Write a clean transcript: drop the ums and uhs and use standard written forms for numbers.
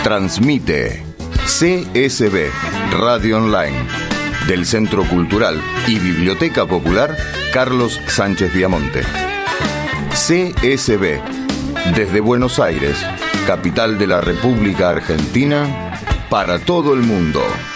Transmite CSB Radio Online del Centro Cultural y Biblioteca Popular Carlos Sánchez Viamonte. CSB desde Buenos Aires, capital de la República Argentina, para todo el mundo.